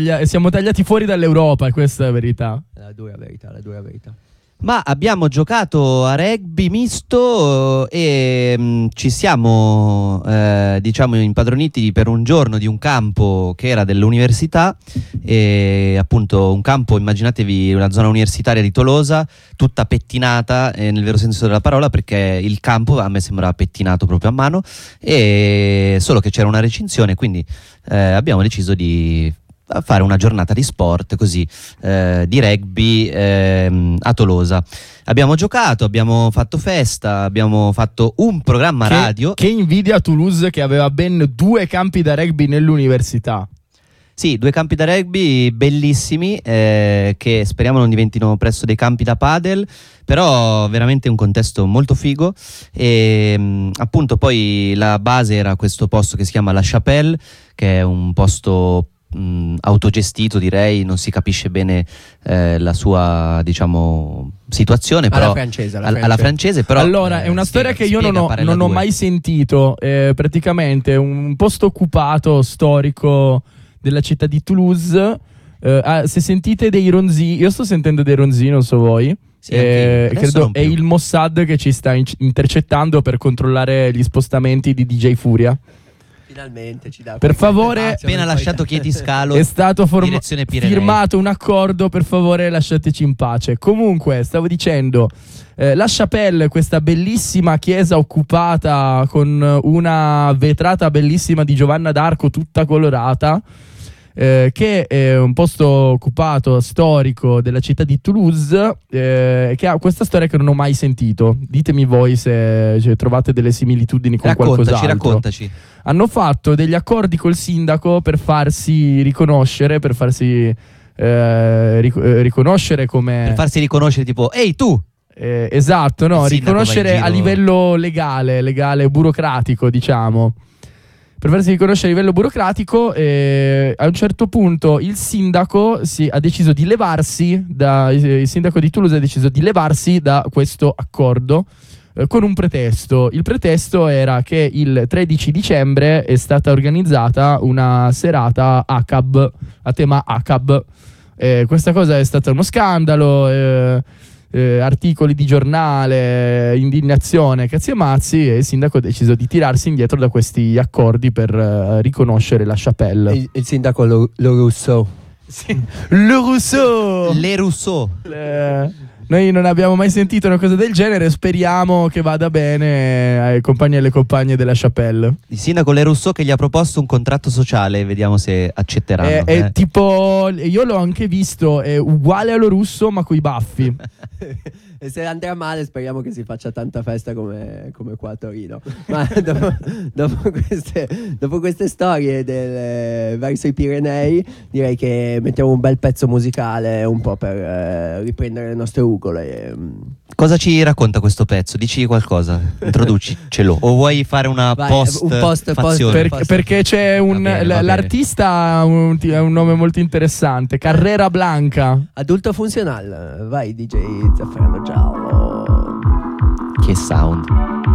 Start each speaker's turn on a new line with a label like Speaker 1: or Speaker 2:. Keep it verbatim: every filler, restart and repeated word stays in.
Speaker 1: E siamo tagliati fuori dall'Europa, e questa è la verità.
Speaker 2: La dura verità, la dura verità.
Speaker 3: Ma abbiamo giocato a rugby misto e mh, ci siamo eh, diciamo impadroniti per un giorno di un campo che era dell'università, e appunto un campo, immaginatevi una zona universitaria di Tolosa tutta pettinata eh, nel vero senso della parola, perché il campo a me sembrava pettinato proprio a mano, e solo che c'era una recinzione, quindi eh, abbiamo deciso di a fare una giornata di sport così, eh, di rugby ehm, a Tolosa. Abbiamo giocato, abbiamo fatto festa, abbiamo fatto un programma
Speaker 1: che,
Speaker 3: radio.
Speaker 1: Che invidia Toulouse, che aveva ben due campi da rugby nell'università.
Speaker 3: Sì, due campi da rugby bellissimi, eh, che speriamo non diventino presto dei campi da padel, però veramente un contesto molto figo. E mh, appunto poi la base era questo posto che si chiama La Chapelle, che è un posto Mh, autogestito, direi, non si capisce bene eh, la sua, diciamo, situazione,
Speaker 2: alla
Speaker 3: però
Speaker 2: francese, alla
Speaker 3: alla,
Speaker 2: francese.
Speaker 3: alla francese però,
Speaker 1: allora
Speaker 3: eh,
Speaker 1: è una storia
Speaker 3: spiega,
Speaker 1: che io non ho,
Speaker 3: spiega
Speaker 1: non ho
Speaker 3: due.
Speaker 1: mai sentito. Eh, praticamente un posto occupato storico della città di Toulouse. Eh, ah, se sentite dei ronzii, io sto sentendo dei ronzii, non so voi.
Speaker 3: Sì, anche io.
Speaker 1: Eh,
Speaker 3: Adesso
Speaker 1: credo
Speaker 3: non
Speaker 1: è
Speaker 3: più.
Speaker 1: il Mossad che ci sta in- intercettando per controllare gli spostamenti di D J Furia.
Speaker 2: Finalmente ci dà
Speaker 1: Per
Speaker 2: qualche
Speaker 1: favore,
Speaker 2: spazio,
Speaker 3: appena
Speaker 2: per
Speaker 3: lasciato
Speaker 2: poi-
Speaker 3: Chiediscalo,
Speaker 1: è stato form-
Speaker 3: direzione Pirenei.
Speaker 1: firmato un accordo, per favore lasciateci in pace. Comunque, stavo dicendo, eh, La Chapelle, questa bellissima chiesa occupata con una vetrata bellissima di Giovanna d'Arco tutta colorata, eh, che è un posto occupato storico della città di Toulouse, eh, che ha questa storia che non ho mai sentito. Ditemi voi se cioè, trovate delle similitudini con
Speaker 3: raccontaci,
Speaker 1: qualcos'altro.
Speaker 3: raccontaci.
Speaker 1: Hanno fatto degli accordi col sindaco per farsi riconoscere, per farsi eh, ric- eh, riconoscere come
Speaker 3: Per farsi riconoscere, tipo, ehi tu!
Speaker 1: eh, esatto, no,
Speaker 3: Il sindaco va in
Speaker 1: riconoscere a
Speaker 3: giro.
Speaker 1: livello legale, legale burocratico, diciamo. Per farsi riconoscere a livello burocratico, eh, a un certo punto il sindaco si, ha deciso di levarsi da, il sindaco di Toulouse ha deciso di levarsi da questo accordo, eh, con un pretesto. Il pretesto era che il tredici dicembre è stata organizzata una serata A C A B, a tema A C A B. Eh, questa cosa è stata uno scandalo, eh, eh, articoli di giornale, indignazione, cazzi e mazzi, e il sindaco ha deciso di tirarsi indietro da questi accordi per eh, riconoscere La Chapelle.
Speaker 2: Il, il sindaco Lo, Lo Rousseau.
Speaker 1: Le Rousseau!
Speaker 3: Le Rousseau.
Speaker 1: Eh, noi non abbiamo mai sentito una cosa del genere, speriamo che vada bene ai compagni e alle compagne della Chapelle.
Speaker 3: Il sindaco Le Rousseau che gli ha proposto un contratto sociale, vediamo se accetteranno.
Speaker 1: È,
Speaker 3: eh.
Speaker 1: è tipo, io l'ho anche visto, è uguale allo russo ma coi baffi.
Speaker 2: E se andrà male speriamo che si faccia tanta festa come, come qua a Torino. Ma dopo, dopo, queste, dopo queste storie del, verso i Pirenei, direi che mettiamo un bel pezzo musicale un po' per eh, riprendere le nostre ugole. E,
Speaker 3: Cosa ci racconta questo pezzo? Dici qualcosa, introducicelo. O vuoi fare una
Speaker 2: Vai,
Speaker 3: post,
Speaker 2: un post-
Speaker 3: fazione?
Speaker 1: Per-
Speaker 2: Posso-
Speaker 1: perché c'è un,
Speaker 3: Va bene,
Speaker 1: l-
Speaker 3: va bene.
Speaker 1: l'artista ha un, ha un nome molto interessante, Carrera Blanca.
Speaker 2: adulto funzional, vai D J Zafferano Giallo.
Speaker 3: Che sound.